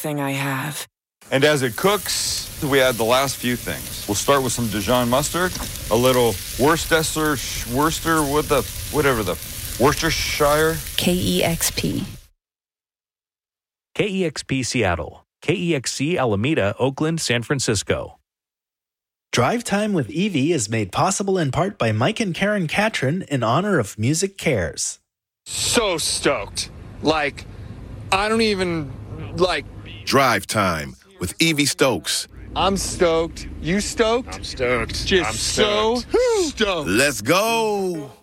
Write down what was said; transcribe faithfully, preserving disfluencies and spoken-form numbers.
everything I have. And as it cooks, we add the last few things. We'll start with some Dijon mustard, a little Worcester, Worcester, what the, whatever the, Worcestershire. K E X P. K E X P Seattle. K E X C Alameda, Oakland, San Francisco. Drive Time with Evie is made possible in part by Mike and Karen Catron in honor of Music Cares. So stoked. Like, I don't even, like... Drive Time with Evie Stokes. I'm stoked. You stoked? I'm stoked. Just I'm stoked. so stoked. Let's go.